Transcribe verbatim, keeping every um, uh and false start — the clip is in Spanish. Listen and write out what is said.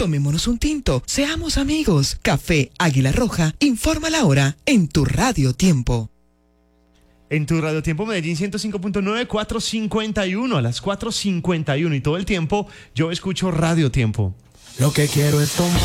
Tomémonos un tinto. Seamos amigos. Café Águila Roja. Informa la hora en tu Radio Tiempo. En tu Radio Tiempo Medellín ciento cinco punto nueve, cuatro cincuenta y uno, a las cuatro cincuenta y uno y todo el tiempo yo escucho Radio Tiempo. Lo que quiero es tomar.